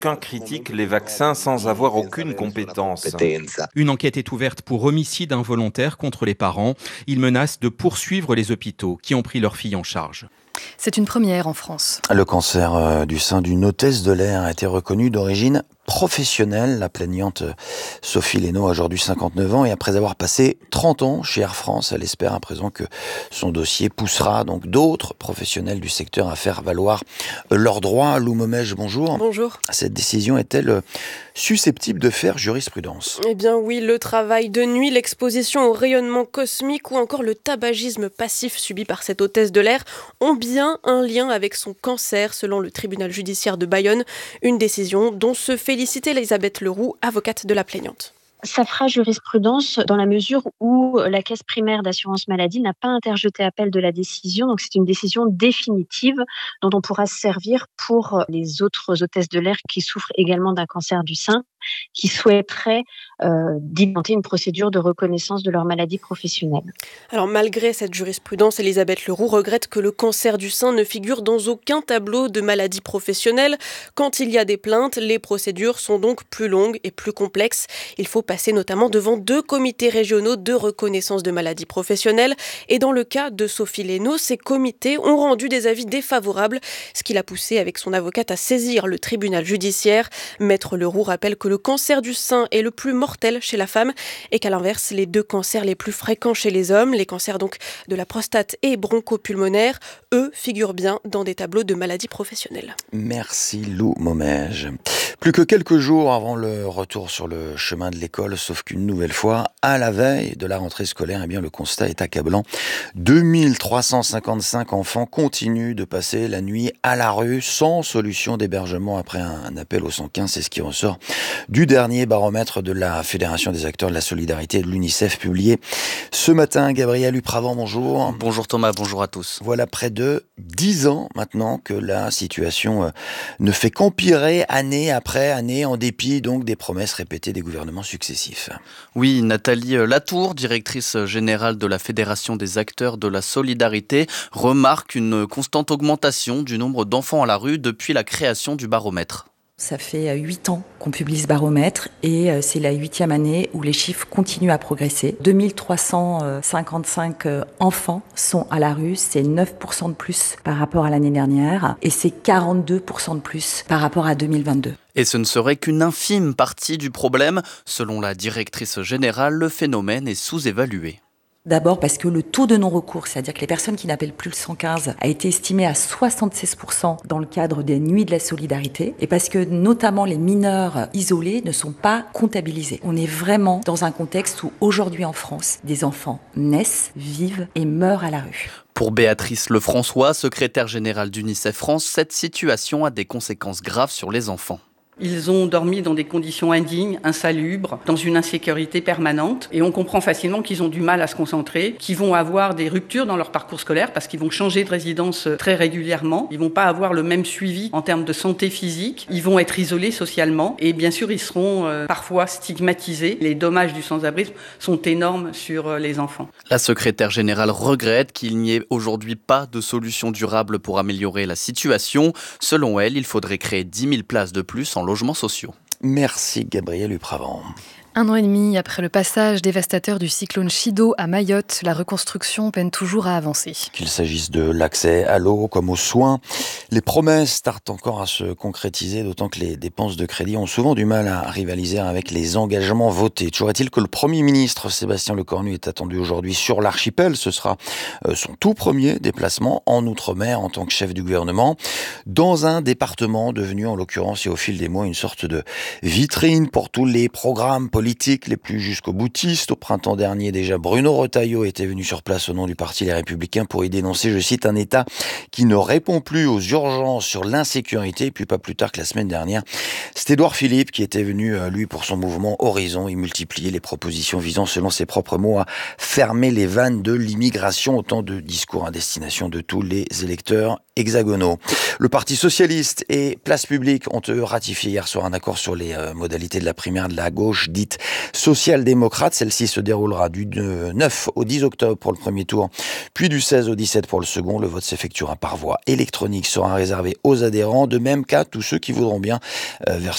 Qu'un critique les vaccins sans avoir aucune compétence. Une enquête est ouverte pour homicide involontaire contre les parents. Ils menacent de poursuivre les hôpitaux qui ont pris leur fille en charge. C'est une première en France. Le cancer du sein d'une hôtesse de l'air a été reconnu d'origine professionnelle. La plaignante Sophie Lénaud a aujourd'hui 59 ans et après avoir passé 30 ans chez Air France, elle espère à présent que son dossier poussera donc d'autres professionnels du secteur à faire valoir leurs droits. Lou Momège, bonjour. Bonjour. Cette décision est-elle susceptible de faire jurisprudence ? Eh bien oui, le travail de nuit, l'exposition au rayonnement cosmique ou encore le tabagisme passif subi par cette hôtesse de l'air ont bien un lien avec son cancer, selon le tribunal judiciaire de Bayonne. Une décision dont se félicitait Elisabeth Leroux, avocate de la plaignante. Ça fera jurisprudence dans la mesure où la caisse primaire d'assurance maladie n'a pas interjeté appel de la décision. Donc c'est une décision définitive dont on pourra se servir pour les autres hôtesses de l'air qui souffrent également d'un cancer du sein, qui souhaiteraient d'intenter une procédure de reconnaissance de leur maladie professionnelle. Alors malgré cette jurisprudence, Elisabeth Leroux regrette que le cancer du sein ne figure dans aucun tableau de maladie professionnelle. Quand il y a des plaintes, les procédures sont donc plus longues et plus complexes. Il faut passer notamment devant 2 comités régionaux de reconnaissance de maladies professionnelles. Et dans le cas de Sophie Lénaud, ces comités ont rendu des avis défavorables, ce qui l'a poussé avec son avocate à saisir le tribunal judiciaire. Maître Leroux rappelle que le cancer du sein est le plus mortel chez la femme et qu'à l'inverse, les 2 cancers les plus fréquents chez les hommes, les cancers donc de la prostate et bronchopulmonaire, eux figurent bien dans des tableaux de maladies professionnelles. Merci Lou Momège. Plus que quelques jours avant le retour sur le chemin de l'école, sauf qu'une nouvelle fois, à la veille de la rentrée scolaire, eh bien, le constat est accablant. 2355 enfants continuent de passer la nuit à la rue sans solution d'hébergement après un appel au 115. C'est ce qui ressort du dernier baromètre de la Fédération des acteurs de la solidarité et de l'UNICEF publié ce matin. Gabriel Upravant, bonjour. Bonjour Thomas, bonjour à tous. Voilà près de 10 ans maintenant que la situation ne fait qu'empirer année après année en dépit donc des promesses répétées des gouvernements successifs. Oui, Nathalie Latour, directrice générale de la Fédération des acteurs de la solidarité, remarque une constante augmentation du nombre d'enfants à la rue depuis la création du baromètre. Ça fait 8 ans qu'on publie ce baromètre et c'est la 8e année où les chiffres continuent à progresser. 2355 enfants sont à la rue, c'est 9% de plus par rapport à l'année dernière et c'est 42% de plus par rapport à 2022. Et ce ne serait qu'une infime partie du problème. Selon la directrice générale, le phénomène est sous-évalué. D'abord parce que le taux de non-recours, c'est-à-dire que les personnes qui n'appellent plus le 115, a été estimé à 76% dans le cadre des nuits de la solidarité et parce que notamment les mineurs isolés ne sont pas comptabilisés. On est vraiment dans un contexte où aujourd'hui en France, des enfants naissent, vivent et meurent à la rue. Pour Béatrice Lefrançois, secrétaire générale d'UNICEF France, cette situation a des conséquences graves sur les enfants. Ils ont dormi dans des conditions indignes, insalubres, dans une insécurité permanente. Et on comprend facilement qu'ils ont du mal à se concentrer, qu'ils vont avoir des ruptures dans leur parcours scolaire parce qu'ils vont changer de résidence très régulièrement. Ils vont pas avoir le même suivi en termes de santé physique. Ils vont être isolés socialement. Et bien sûr, ils seront parfois stigmatisés. Les dommages du sans-abrisme sont énormes sur les enfants. La secrétaire générale regrette qu'il n'y ait aujourd'hui pas de solution durable pour améliorer la situation. Selon elle, il faudrait créer 10 000 places de plus en logements sociaux. Merci Gabriel Upravant. 1 an et demi après le passage dévastateur du cyclone Chido à Mayotte, la reconstruction peine toujours à avancer. Qu'il s'agisse de l'accès à l'eau comme aux soins, les promesses tardent encore à se concrétiser, d'autant que les dépenses de crédit ont souvent du mal à rivaliser avec les engagements votés. Toujours est-il que le Premier ministre Sébastien Lecornu est attendu aujourd'hui sur l'archipel. Ce sera son tout premier déplacement en Outre-mer en tant que chef du gouvernement, dans un département devenu en l'occurrence et au fil des mois une sorte de vitrine pour tous les programmes politiques les plus jusqu'au boutistes. Au printemps dernier, déjà, Bruno Retailleau était venu sur place au nom du parti Les Républicains pour y dénoncer, je cite, un État qui ne répond plus aux urgences sur l'insécurité. Et puis pas plus tard que la semaine dernière, c'est Édouard Philippe qui était venu, lui, pour son mouvement Horizon, et multiplier les propositions visant, selon ses propres mots, à fermer les vannes de l'immigration. Autant de discours à destination de tous les électeurs hexagonaux. Le Parti socialiste et Place Publique ont ratifié hier soir un accord sur les modalités de la primaire de la gauche dite social-démocrate. Celle-ci se déroulera du 9 au 10 octobre pour le premier tour, puis du 16 au 17 pour le second. Le vote s'effectuera par voie électronique, sera réservé aux adhérents, de même qu'à tous ceux qui voudront bien verser